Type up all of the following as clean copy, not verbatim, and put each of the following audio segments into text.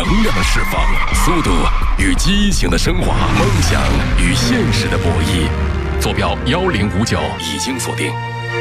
能量的释放，速度与激情的升华，梦想与现实的博弈。坐标1059已经锁定。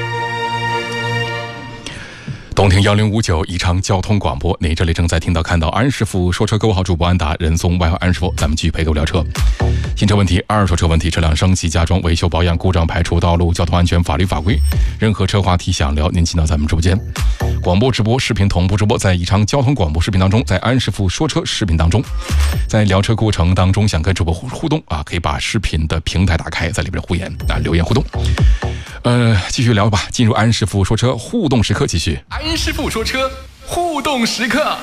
动听1059宜昌交通广播，你这里正在听到看到安师傅说车，各位好，主播安达，人送外号安师傅，咱们继续陪各位聊车。新车问题、二手车问题、车辆升级加装、维修保养、故障排除、道路交通安全、法律法规，任何车话题想聊，您请到咱们直播间。广播直播、视频同步直播，在宜昌交通广播视频当中，在安师傅说车视频当中，在聊车过程当中，想跟主播互动啊，可以把视频的平台打开，在里边互言啊，留言互动。继续聊吧，进入安师傅说车互动时刻，继续。安师傅说车互动时刻。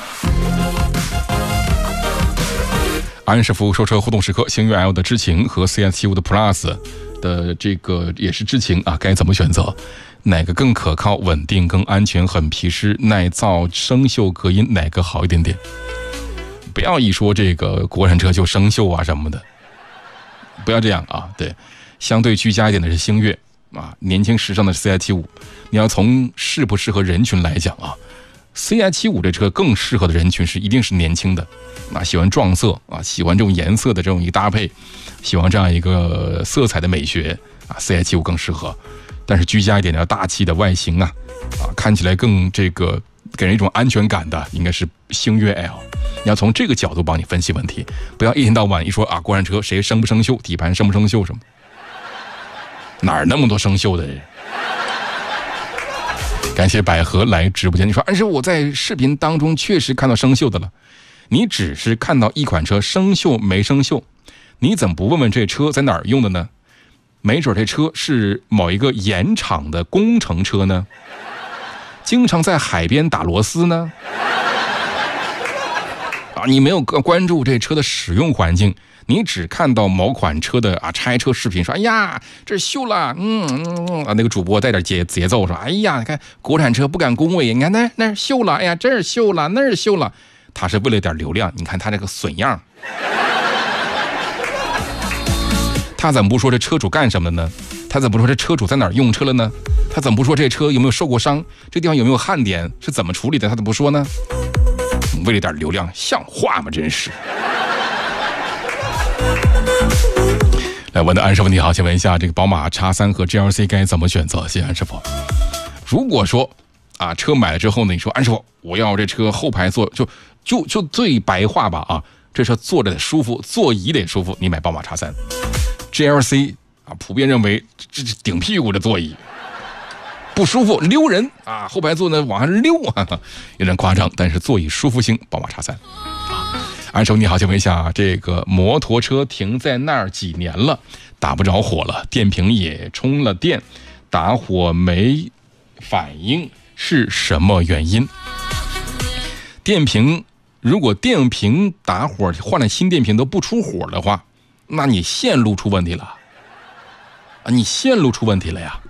安师傅说车互动时刻，星越 L 的知情和 CS75 的 Plus 的这个也是知情啊，该怎么选择？哪个更可靠、稳定、更安全、很皮实、耐造、生锈隔音，哪个好一点点？不要一说这个国产车就生锈啊什么的，不要这样啊。对，相对居家一点的是星越啊，年轻时尚的是 CI75。你要从适不适合人群来讲啊，CI75 这车更适合的人群是一定是年轻的啊，喜欢撞色啊，喜欢这种颜色的这种一个搭配，喜欢这样一个色彩的美学啊 ，CI75 更适合。但是居家一点的大气的外形啊，看起来更这个给人一种安全感的，应该是星越 L。你要从这个角度帮你分析问题，不要一天到晚一说啊，国产车谁生不生锈，底盘生不生锈什么，哪儿那么多生锈的人？感谢百合来直播间，你说安师傅，我在视频当中确实看到生锈的了，你只是看到一款车生锈没生锈，你怎么不问问这车在哪儿用的呢？没准这车是某一个盐厂的工程车呢，经常在海边打螺丝呢。啊，你没有关注这车的使用环境，你只看到某款车的拆车视频，说哎呀这锈了，那个主播带点节奏说，哎呀你看国产车不敢恭维，你看那锈了，哎呀这儿锈了那儿锈了，他是为了点流量，你看他这个损样。他怎么不说这车主干什么的呢？他怎么不说这车主在哪儿用车了呢？他怎么不说这车有没有受过伤？这地方有没有焊点？是怎么处理的？他怎么不说呢？为了点流量，像话吗？真是。来，我的安师傅你好，请问一下，这个宝马 X3 和 GLC 该怎么选择？谢谢安师傅。如果说车买了之后呢，你说安师傅，我要这车后排坐，就最白话吧啊，这车坐着得舒服，座椅得舒服，你买宝马 X3。GLC 普遍认为这顶屁股的座椅不舒服，溜人啊，后排座呢往上溜有点夸张，但是座椅舒服性，宝马 X3。安师傅你好，请问一下，这个摩托车停在那儿几年了，打不着火了，电瓶也充了电，打火没反应，是什么原因？如果电瓶打火换了新电瓶都不出火的话，那你线路出问题了啊！你线路出问题了呀！